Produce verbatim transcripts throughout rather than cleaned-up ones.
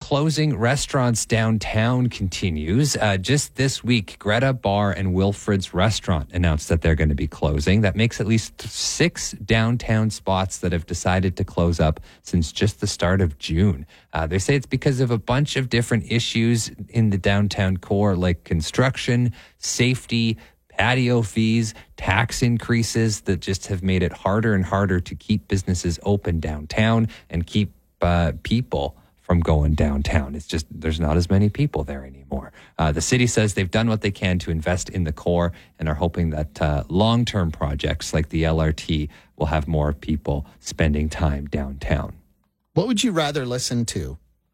closing restaurants downtown continues. Uh, just this week, Greta Bar and Wilfred's Restaurant announced that they're going to be closing. That makes at least six downtown spots that have decided to close up since just the start of June. Uh, they say it's because of a bunch of different issues in the downtown core, like construction, safety, patio fees, tax increases that just have made it harder and harder to keep businesses open downtown and keep uh, people from going downtown. It's just there's not as many people there anymore. Uh, the city says they've done what they can to invest in the core and are hoping that uh, long-term projects like the L R T will have more people spending time downtown. What would you rather listen to?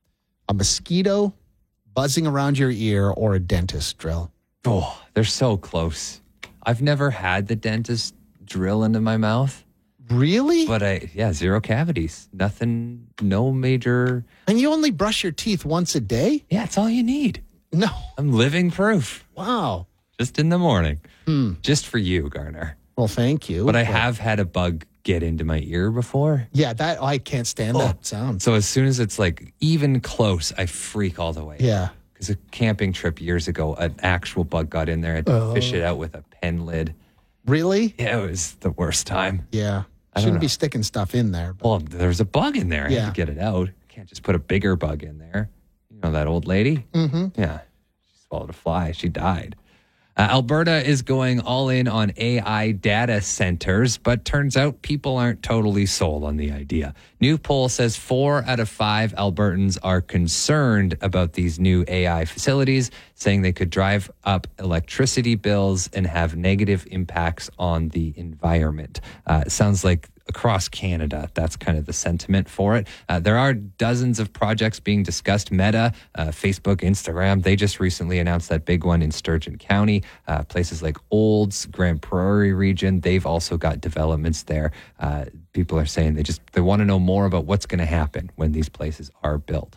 A mosquito buzzing around your ear or a dentist drill? Oh, they're so close. I've never had the dentist drill into my mouth. Really? But I, yeah, zero cavities. Nothing, no major. And you only brush your teeth once a day? Yeah, it's all you need. No. I'm living proof. Wow. Just in the morning. Hmm. Just for you, Garner. Well, thank you. But I have had a bug get into my ear before. Yeah, that I can't stand Oh. that sound. So as soon as it's like even close, I freak all the way. Yeah. Because a camping trip years ago, an actual bug got in there. I had to Oh. fish it out with a pen lid. Really? Yeah, it was the worst time. Yeah. I don't Shouldn't be know. sticking stuff in there. But Well, there's a bug in there. I Yeah. had to get it out. Can't just put a bigger bug in there. You know that old lady? Mm-hmm. Yeah. She swallowed a fly. She died. Uh, Alberta is going all in on A I data centers, but turns out people aren't totally sold on the idea. New poll says four out of five Albertans are concerned about these new A I facilities, saying they could drive up electricity bills and have negative impacts on the environment. Uh, it sounds like across Canada, that's kind of the sentiment for it. Uh, there are dozens of projects being discussed. Meta, uh, Facebook, Instagram, they just recently announced that big one in Sturgeon County. Uh, places like Olds, Grand Prairie region, they've also got developments there. Uh, people are saying they just they want to know more about what's going to happen when these places are built.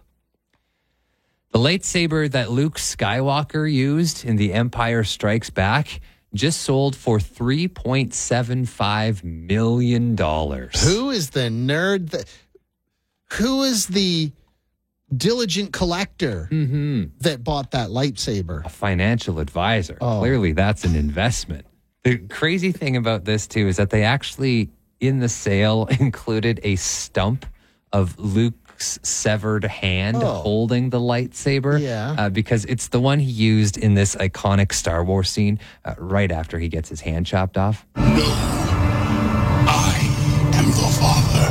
The lightsaber that Luke Skywalker used in The Empire Strikes Back just sold for three point seven five million dollars. who is the nerd that who is the diligent collector Mm-hmm. that bought that lightsaber? A financial advisor. Oh. Clearly, that's an investment. The crazy thing about this, too, is that they actually, in the sale, included a stump of Luke's severed hand Oh. holding the lightsaber. Yeah. Uh, because it's the one he used in this iconic Star Wars scene uh, right after he gets his hand chopped off. I am the Father.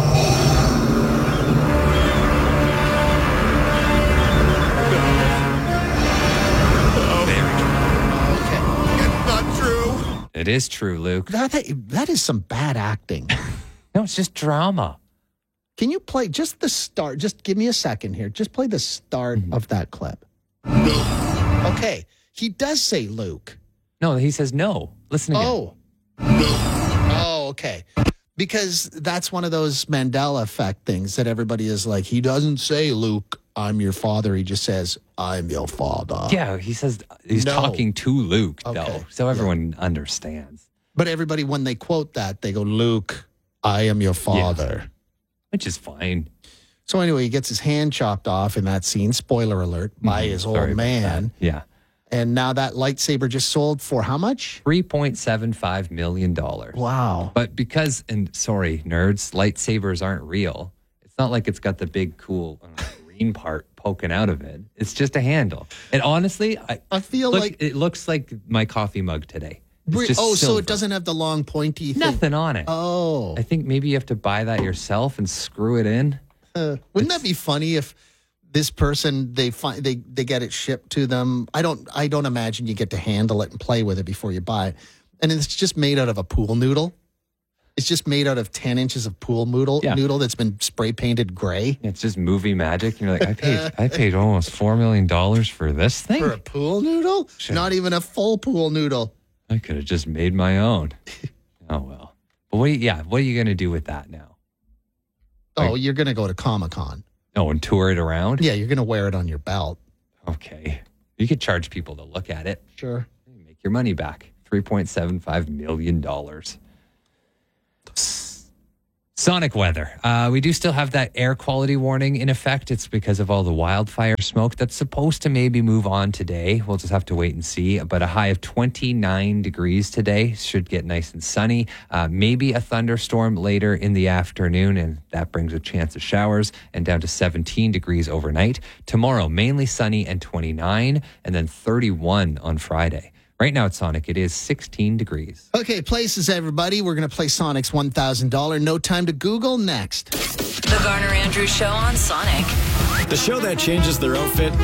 It's not true. It is true, Luke. That, that, that is some bad acting. No, it's just drama. Can you play just the start? Just give me a second here. Just play the start Mm-hmm. of that clip. Okay. He does say Luke. No, he says no. Listen again. Oh. Oh, okay. Because that's one of those Mandela effect things that everybody is like, he doesn't say, Luke, I'm your father. He just says, I'm your father. Yeah, he says he's No. talking to Luke, Okay. though. So everyone understands. But everybody, when they quote that, they go, Luke, I am your father. Which is fine. So anyway, he gets his hand chopped off in that scene, spoiler alert, by Mhm. his Sorry old about man. that. Yeah. And now that lightsaber just sold for how much? three point seven five million dollars. Wow. But because, and sorry, nerds, lightsabers aren't real. It's not like it's got the big, cool uh, green part poking out of it. It's just a handle. And honestly, I, I feel look, like... it looks like my coffee mug today. It's Re- just oh, so silver. it doesn't have the long pointy thing. Nothing on it. Oh. I think maybe you have to buy that yourself and screw it in. Uh, wouldn't that be funny if this person they find they they get it shipped to them? I don't I don't imagine you get to handle it and play with it before you buy it, and it's just made out of a pool noodle. It's just made out of ten inches of pool noodle Yeah. noodle that's been spray painted gray It's just movie magic. You're like, I paid, I paid almost four million dollars for this thing. for a pool noodle. Sure. Not even a full pool noodle. I could have just made my own. Oh well. But what? Yeah, what are you going to do with that now? Oh, you're gonna go to Comic Con. Oh, and tour it around? Yeah, you're gonna wear it on your belt. Okay. You could charge people to look at it. Sure. Make your money back. three point seven five million dollars. Sonic weather. Uh, we do still have that air quality warning in effect. It's because of all the wildfire smoke that's supposed to maybe move on today. We'll just have to wait and see. But a high of twenty-nine degrees today. Should get nice and sunny. Uh, maybe a thunderstorm later in the afternoon, and that brings a chance of showers, and down to seventeen degrees overnight. Tomorrow, mainly sunny and twenty-nine, and then thirty-one on Friday. Right now at Sonic, it is sixteen degrees. Okay, places, everybody. We're going to play Sonic's one thousand dollars No Time to Google next. The Garner Andrews Show on Sonic. The show that changes their outfit